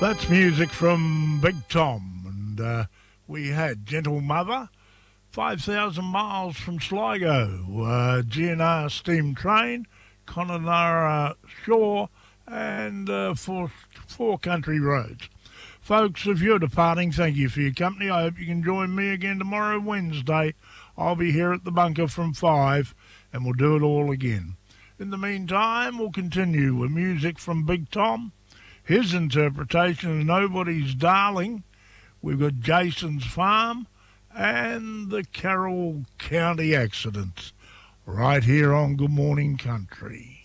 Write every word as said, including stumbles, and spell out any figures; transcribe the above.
That's music from Big Tom, and uh, we had Gentle Mother, five thousand miles from Sligo, uh, G N R Steam Train, Connemara Shore, and uh, four, four Country Roads. Folks, if you're departing, thank you for your company. I hope you can join me again tomorrow, Wednesday. I'll be here at the bunker from five, and we'll do it all again. In the meantime, we'll continue with music from Big Tom, his interpretation of Nobody's Darling. We've got Jason's Farm and the Carroll County Accidents right here on Good Morning Country.